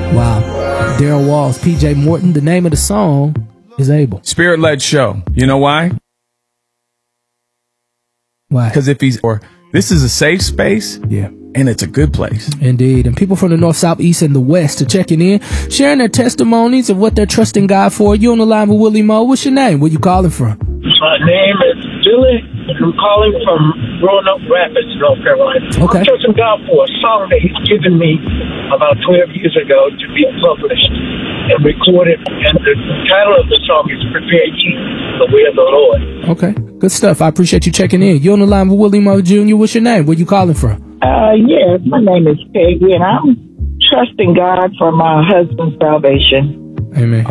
Wow. Daryl Walls, PJ Morton. The name of the song is Able. Spirit-led show. You know why? Why? Because this is a safe space. Yeah. And it's a good place. Indeed. And people from the north, south, east, and the west are checking in, sharing their testimonies of what they're trusting God for. You on the line with Willie Moe. What's your name? Where you calling from? My name is Billy. I'm calling from Roanoke Rapids, North Carolina. Okay. I'm trusting God for a song that He's given me about 12 years ago to be published and recorded. And the title of the song is Prepare Ye the Way of the Lord. Okay. Good stuff. I appreciate you checking in. You on the line with Willie Moe Jr. What's your name? Where you calling from? Yes, my name is Peggy, and I'm trusting God for my husband's salvation. Amen.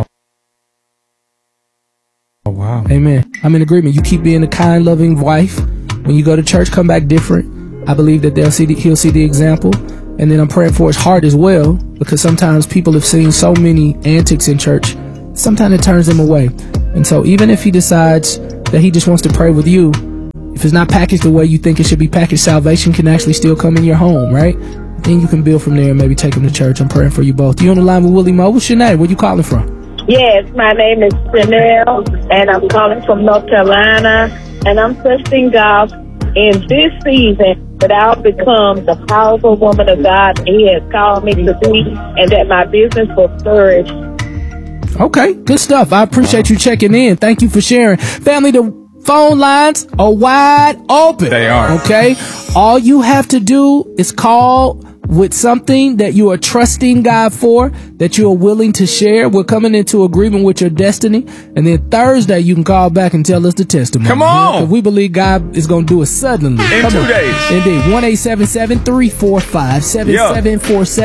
Oh, wow. Amen. I'm in agreement. You keep being a kind, loving wife. When you go to church, come back different. I believe that he'll see the example. And then I'm praying for his heart as well, because sometimes people have seen so many antics in church. Sometimes it turns them away. And so even if he decides that he just wants to pray with you, if it's not packaged the way you think it should be packaged, salvation can actually still come in your home, right? Then you can build from there and maybe take him to church. I'm praying for you both. You on the line with Willie Moe? What's your name? Where you calling from? Yes, my name is Chanel, and I'm calling from North Carolina, and I'm trusting God in this season that I'll become the powerful woman of God that He has called me to be, and that my business will flourish. Okay, good stuff. I appreciate you checking in. Thank you for sharing. Family, the phone lines are wide open. They are. Okay? All you have to do is call with something that you are trusting God for, that you are willing to share. We're coming into agreement with your destiny. And then Thursday, you can call back and tell us the testimony. Come on. Because we believe God is going to do it suddenly. In 2 days. Indeed. 1-877-345-7747.